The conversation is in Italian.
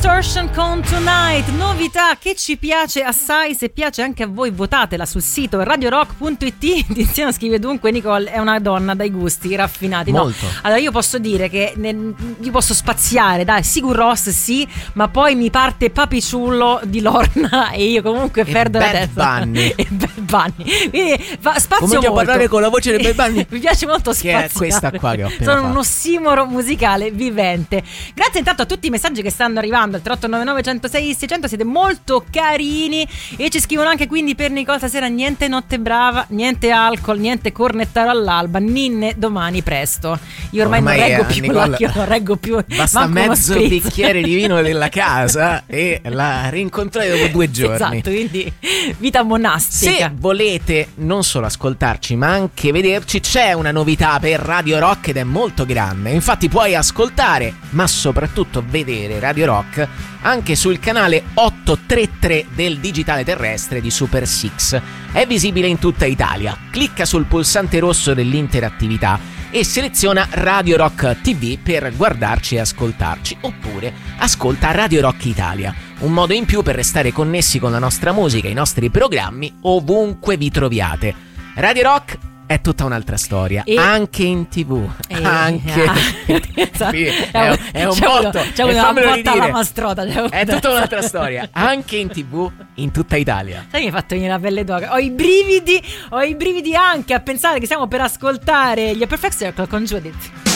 Distortion con Tonight, novità che ci piace assai. Se piace anche a voi, votatela sul sito radiorock.it. Tiziano scrive: dunque Nicole è una donna dai gusti raffinati. Molto. No, allora io posso dire che io posso spaziare, dai, Sigur Rós sì, ma poi mi parte Papiciullo di Lorna e io comunque perdo la testa. E Bad Bunny. Quindi spazio comincio molto. a parlare con la voce di Bad Bunny. Mi piace molto che spaziare. è questa qua che ho appena Sono fatto. un ossimoro musicale vivente. Grazie intanto a tutti i messaggi che stanno arrivando al 3899 106 600, siete molto carini e ci scrivono anche: quindi per Nicole stasera niente notte brava, niente alcol, niente cornettaro all'alba, ninne domani presto. Io ormai non reggo più Nicole, l'occhio, non reggo più, basta mezzo bicchiere di vino della casa e la rincontrate dopo 2 giorni. Esatto, quindi vita monastica. Se volete non solo ascoltarci ma anche vederci, c'è una novità per Radio Rock ed è molto grande. Infatti puoi ascoltare ma soprattutto vedere Radio Rock anche sul canale 833 del digitale terrestre di Super 6. È visibile in tutta Italia. Clicca sul pulsante rosso dell'interattività e seleziona Radio Rock TV per guardarci e ascoltarci, oppure ascolta Radio Rock Italia, un modo in più per restare connessi con la nostra musica e i nostri programmi ovunque vi troviate. Radio Rock è tutta un'altra storia, anche in TV. Anche è un botto. C'è una botta alla mastrota. È tutta un'altra storia, anche in TV in tutta Italia. Sai che mi hai fatto venire la pelle d'oca? Ho i brividi anche a pensare che stiamo per ascoltare gli Upper Flex Circle con Judith.